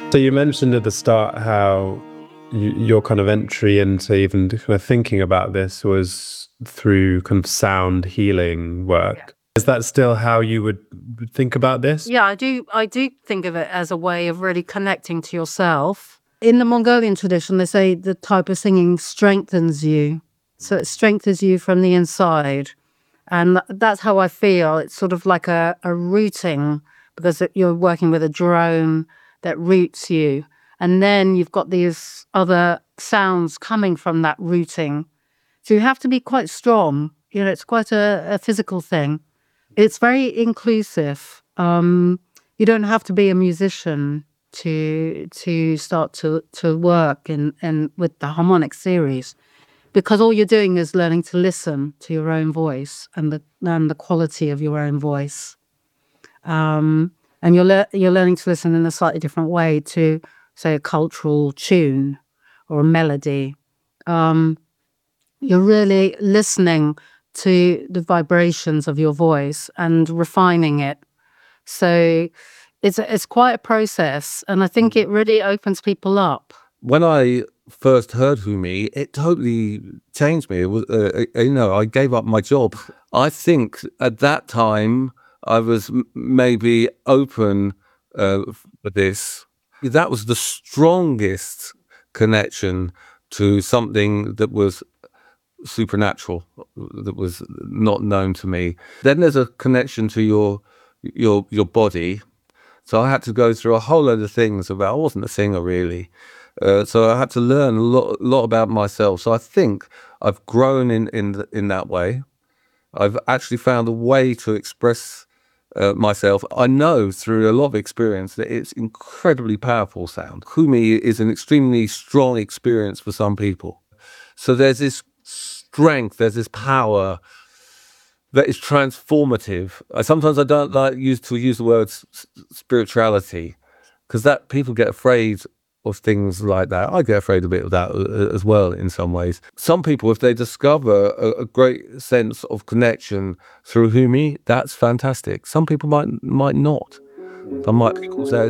So you mentioned at the start how your kind of entry into even kind of thinking about this was through kind of sound healing work. Yeah. Is that still how you would think about this? Yeah, I do think of it as a way of really connecting to yourself. In the Mongolian tradition, they say the type of singing strengthens you. So it strengthens you from the inside. And that's how I feel. It's sort of like a rooting, because you're working with a drone that roots you. And then you've got these other sounds coming from that rooting. So you have to be quite strong. It's quite a physical thing. It's very inclusive. You don't have to be a musician to start to work in with the harmonic series, because all you're doing is learning to listen to your own voice and the quality of your own voice. And you're learning to listen in a slightly different way to, say, a cultural tune or a melody. You're really listening to the vibrations of your voice and refining it. So it's quite a process, and I think it really opens people up. When I first heard Humi, it totally changed me. It was, I gave up my job. I think at that time I was maybe open for this. That was the strongest connection to something that was supernatural, that was not known to me. Then there's a connection to your body. So I had to go through a whole load of things about. I wasn't a singer really, so I had to learn a lot about myself. So I think I've grown in that way. I've actually found a way to express myself. I know through a lot of experience that it's incredibly powerful sound. Humi is an extremely strong experience for some people. So there's this strength, there's this power that is transformative. Sometimes I don't like to use the word spirituality, because that people get afraid of things like that. I get afraid a bit of that as well in some ways. Some people, if they discover a great sense of connection through Humi, that's fantastic. Some people might not. Some people say